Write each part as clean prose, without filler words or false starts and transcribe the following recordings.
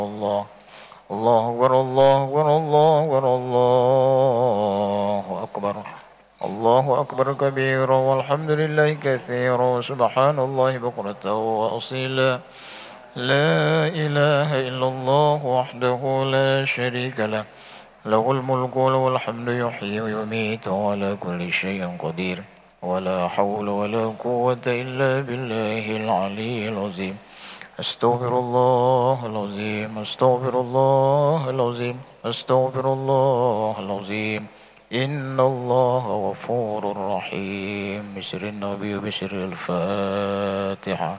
الله الله أكبر الله أكبر الله أكبر الله أكبر الله أكبر كبيرا والحمد لله كثيرا وسبحان الله بكرة وأصيلا لا إله إلا الله وحده لا شريك له له الملك وله الحمد يحيي ويميت وعلى كل شيء قدير ولا حول ولا قوة إلا بالله العلي العظيم أستغفر الله العظيم أستغفر الله العظيم أستغفر الله العظيم إن الله غفور رحيم بسر النبي بسر الفاتحة.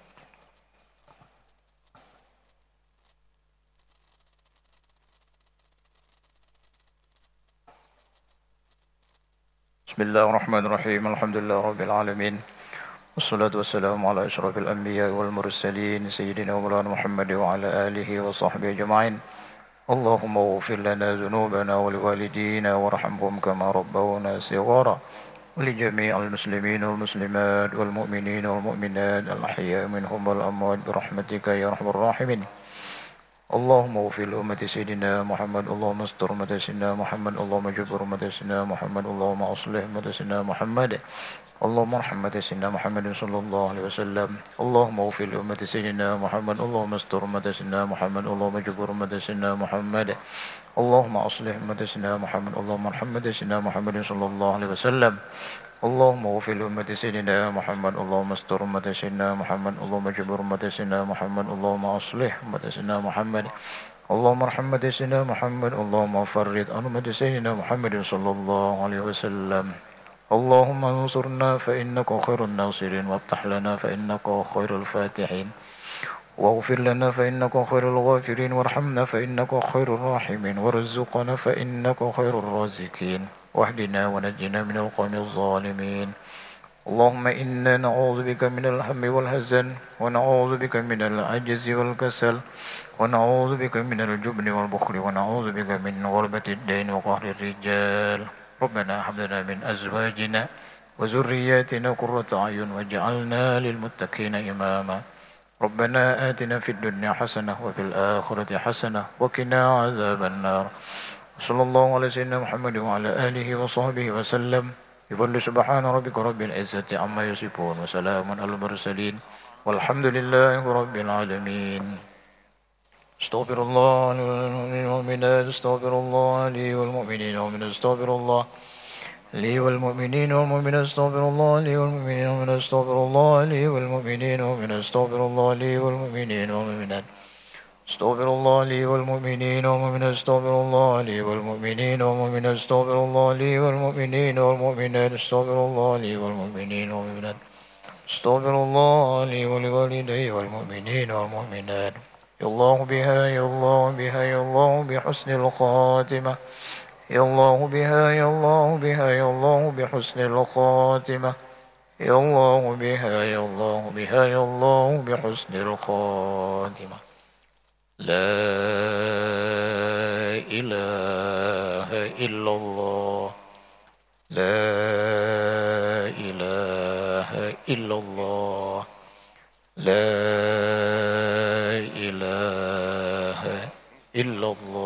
بسم الله الرحمن الرحيم الحمد لله رب العالمين والصلاة والسلام على أشرف الأنبياء والمرسلين سيدنا ومولانا محمد وعلى آله وصحبه أجمعين. اللهم اغفر لنا ذنوبنا ولوالدينا وارحمهم كما ربونا صغارا ولجميع المسلمين والمسلمات والمؤمنين والمؤمنات الأحياء منهم والأموات برحمتك يا أرحم الراحمين. اللهم اغفر لأمة سيدنا محمد اللهم استر أمة سيدنا محمد اللهم جبر أمة سيدنا محمد اللهم أصلح أمة سيدنا محمد اللهم ارحم أمة سيدنا محمد صلى الله عليه وسلم. اللهم اغفر لأمة سيدنا محمد اللهم استر أمة سيدنا محمد اللهم جبر أمة سيدنا محمد اللهم أصلح أمة سيدنا محمد اللهم ارحم أمة سيدنا محمد صلى الله عليه وسلم. اللهم اغفر لأمة سيدنا محمد اللهم استر أمة سيدنا محمد اللهم جبر أمة سيدنا محمد اللهم أصلح أمة سيدنا محمد اللهم ارحم أمة سيدنا محمد اللهم فرج عن أمة سيدنا محمد صلى الله عليه وسلم. اللهم انصرنا فإنك خير الناصرين وافتح لنا فإنك خير الفاتحين واغفر لنا فإنك خير الغافرين وارحمنا فإنك خير الراحمين وارزقنا فإنك خير الرازقين واهدنا ونجنا من القوم الظالمين. اللهم إنا نعوذ بك من الهم والحزن ونعوذ بك من العجز والكسل ونعوذ بك من الجبن والبخل ونعوذ بك من غلبة الدين وقهر الرجال. ربنا هب لنا من أزواجنا وذرياتنا قرة أعين واجعلنا للمتقين إماما. ربنا آتنا في الدنيا حسنة وفي الآخرة حسنة وقنا عذاب النار. صلى الله على سيدنا محمد وعلى آله وصحبه وسلم. يقول سبحان ربك رب العزة عما يصفون وسلام على المرسلين والحمد لله رب العالمين. استغفر الله لي والمؤمنات استغفر الله لي والمؤمنين والمؤمنات استغفر الله لي والمؤمنين والمؤمنات استغفر الله لي والمؤمنين والمؤمنات استغفر الله لي والمؤمنين والمؤمنات استغفر الله لي والمؤمنين والمؤمنات استغفر الله لي والمؤمنين والمؤمنات استغفر الله لي والمؤمنين والمؤمنات استغفر الله لي والمؤمنين والمؤمنات استغفر الله لي والمؤمنين والمؤمنات استغفر الله لي ولوالدي والمؤمنين والمؤمنات. يا الله بها يا الله بها يا الله بحسن الخاتمة يا الله بها يا الله بها يا الله بحسن الخاتمة يا الله بها يا الله بها يا الله بحسن الخاتمة. لا إله إلا الله لا إله إلا الله لا إله إلا الله